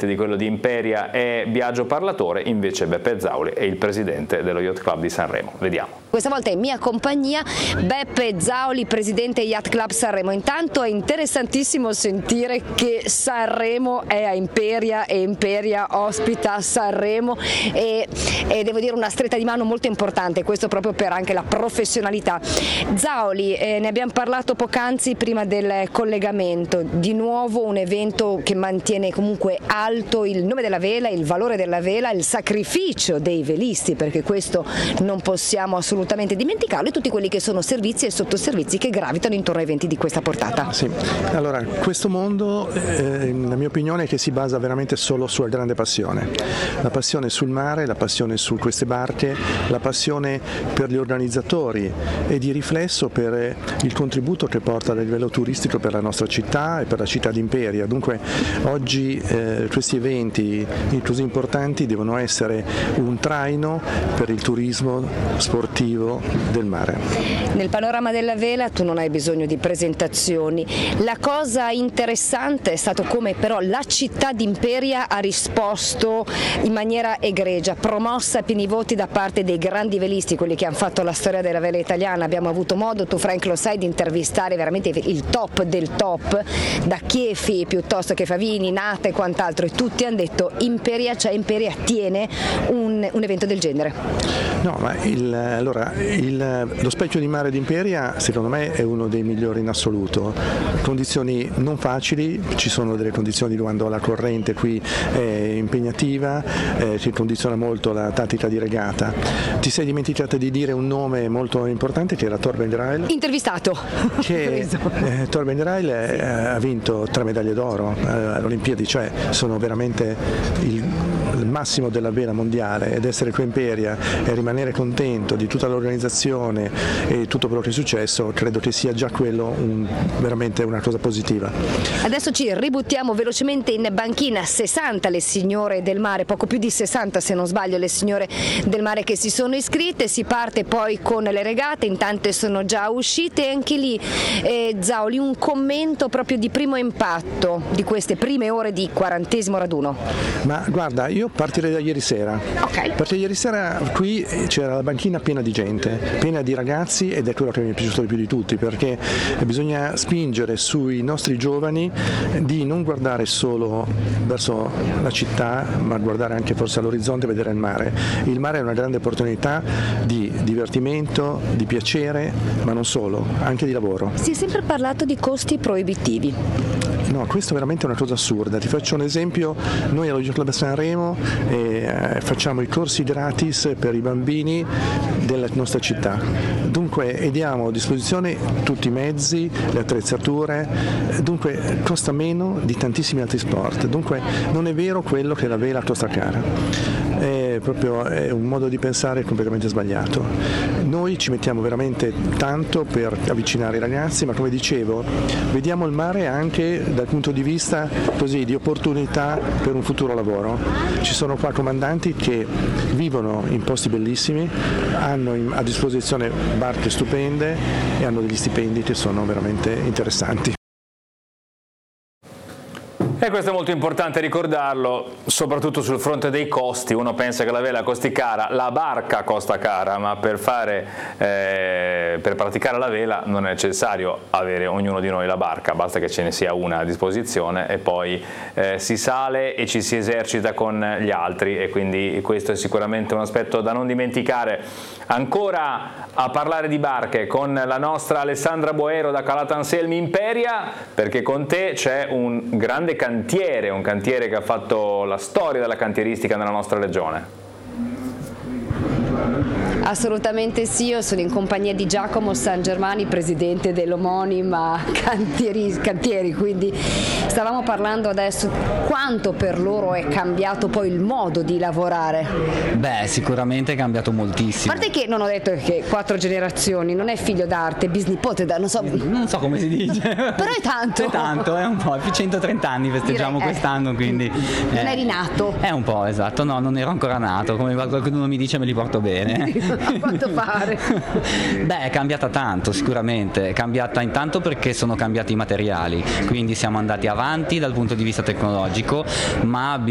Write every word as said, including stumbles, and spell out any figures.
ovviamente di quello di Imperia e Biagio Parlatore, invece Beppe Zauli è il presidente dello Yacht Club di Sanremo. Vediamo. Questa volta è in mia compagnia Beppe Zauli, presidente Yacht Club Sanremo. Intanto è interessantissimo sentire che Sanremo è a Imperia e Imperia ospita Sanremo e, e devo dire una stretta di mano molto importante, questo proprio per anche la professionalità. Zauli, eh, ne abbiamo parlato poc'anzi prima del collegamento, di nuovo un evento che mantiene comunque alto il nome della vela, il valore della vela, il sacrificio dei velisti, perché questo non possiamo assolutamente dimenticarlo, e tutti quelli che sono servizi e sottoservizi che gravitano intorno a eventi di questa portata. Sì, allora questo mondo, eh, la mia opinione è che si basa veramente solo sulla grande passione, la passione sul mare, la passione su queste barche, la passione per gli organizzatori e di riflesso per il contributo che porta a livello turistico per la nostra città e per la città di Imperia. Dunque oggi eh, questi eventi così importanti devono essere un traino per il turismo sportivo del mare. Nel panorama della vela tu non hai bisogno di presentazioni. La cosa interessante è stato come però la città di Imperia ha risposto in maniera egregia, promossa a pieni voti da parte dei grandi velisti, quelli che hanno fatto la storia della vela italiana. Abbiamo avuto modo, tu Frank lo sai, di intervistare veramente il top del top, da Chiefi piuttosto che Favini, Nata e quant'altro, e tutti hanno detto Imperia, cioè Imperia tiene un, un evento del genere. No, ma il, allora, il, lo specchio di mare di Imperia secondo me è uno dei migliori in assoluto. Condizioni non facili, ci sono delle condizioni quando la corrente qui è impegnativa, eh, che condiziona molto la tattica di regata. Ti sei dimenticata di dire un nome molto importante che era Torben Grail. Intervistato. Che eh, Torben Grail eh, ha vinto tre medaglie d'oro eh, alle Olimpiadi, cioè sono veramente il, il massimo della vela mondiale, ed essere qui in Imperia e rimanere contento di tutta l'organizzazione e tutto quello che è successo, credo che sia già quello un, veramente una cosa positiva. Adesso ci ributtiamo velocemente in banchina, sessanta le signore del mare, poco più di sessanta se non sbaglio le signore del mare che si sono iscritte, si parte poi con le regate, intanto sono già uscite, e anche lì eh, Zauli, un commento proprio di primo impatto di queste prime ore di quarantesimo raduno. Ma guarda, io partirei da ieri sera, okay. Perché ieri sera qui c'era la banchina piena di gente, piena di ragazzi, ed è quello che mi è piaciuto di più di tutti, perché bisogna spingere sui nostri giovani di non guardare solo verso la città, ma guardare anche forse all'orizzonte e vedere il mare. Il mare è una grande opportunità di divertimento, di piacere, ma non solo, anche di lavoro. Si è sempre parlato di costi proibitivi. No, questo è veramente una cosa assurda. Ti faccio un esempio: noi allo Yacht Club Sanremo eh, facciamo i corsi gratis per i bambini della nostra città, dunque e diamo a disposizione tutti i mezzi, le attrezzature, dunque costa meno di tantissimi altri sport, dunque non è vero quello che la vela costa cara. È proprio è un modo di pensare completamente sbagliato. Noi ci mettiamo veramente tanto per avvicinare i ragazzi, ma come dicevo, vediamo il mare anche dal punto di vista così di opportunità per un futuro lavoro. Ci sono qua comandanti che vivono in posti bellissimi, hanno a disposizione barche stupende e hanno degli stipendi che sono veramente interessanti. E questo è molto importante ricordarlo, soprattutto sul fronte dei costi. Uno pensa che la vela costi cara, la barca costa cara, ma per, fare, eh, per praticare la vela non è necessario avere ognuno di noi la barca, basta che ce ne sia una a disposizione e poi eh, si sale e ci si esercita con gli altri, e quindi questo è sicuramente un aspetto da non dimenticare. Ancora a parlare di barche con la nostra Alessandra Boero da Calattanselmi Imperia, perché con te c'è un grande cantiere, un cantiere che ha fatto la storia della cantieristica nella nostra regione. Assolutamente sì, io sono in compagnia di Giacomo San Germani, presidente dell'omonima Cantieri, Cantieri, quindi stavamo parlando adesso quanto per loro è cambiato poi il modo di lavorare. Beh, sicuramente è cambiato moltissimo. A parte che non ho detto che quattro generazioni, non è figlio d'arte, bisnipote, non so. Non so come si dice. Però è tanto. È tanto, è un po', più centotrenta anni festeggiamo Direi, quest'anno, eh, quindi. Non eh, eri nato. È un po', esatto, no, non ero ancora nato, come qualcuno mi dice me li porto bene. A quanto pare. Beh, è cambiata tanto sicuramente, è cambiata intanto perché sono cambiati i materiali, quindi siamo andati avanti dal punto di vista tecnologico, ma abbiamo